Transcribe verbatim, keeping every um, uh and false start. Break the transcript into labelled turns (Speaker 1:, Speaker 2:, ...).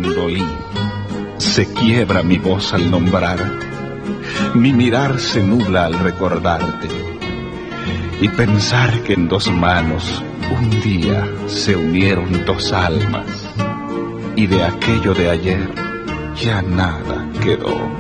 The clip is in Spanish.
Speaker 1: mandolín. Se quiebra mi voz al nombrar, mi mirar se nubla al recordarte, y pensar que en dos manos un día se unieron dos almas, y de aquello de ayer ya nada quedó.